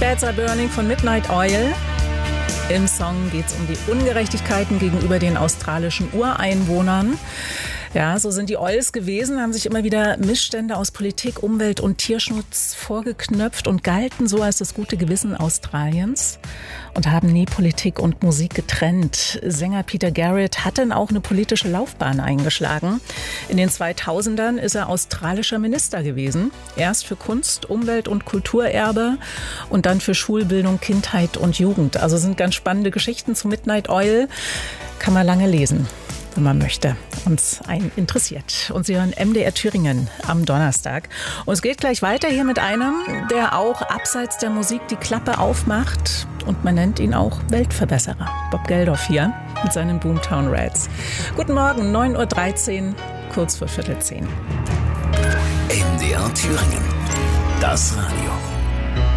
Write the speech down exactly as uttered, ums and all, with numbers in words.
Beds Are Burning von Midnight Oil. Im Song geht es um die Ungerechtigkeiten gegenüber den australischen Ureinwohnern. Ja, so sind die Oils gewesen, haben sich immer wieder Missstände aus Politik, Umwelt und Tierschutz vorgeknöpft und galten so als das gute Gewissen Australiens und haben nie Politik und Musik getrennt. Sänger Peter Garrett hat dann auch eine politische Laufbahn eingeschlagen. In den zweitausendern ist er australischer Minister gewesen. Erst für Kunst, Umwelt und Kulturerbe und dann für Schulbildung, Kindheit und Jugend. Also sind ganz spannende Geschichten zu Midnight Oil. Kann man lange lesen, wenn man möchte, uns einen interessiert. Und Sie hören M D R Thüringen am Donnerstag. Und es geht gleich weiter hier mit einem, der auch abseits der Musik die Klappe aufmacht. Und man nennt ihn auch Weltverbesserer. Bob Geldof hier mit seinen Boomtown Rats. Guten Morgen, neun Uhr dreizehn, kurz vor Viertel zehn. M D R Thüringen, das Radio.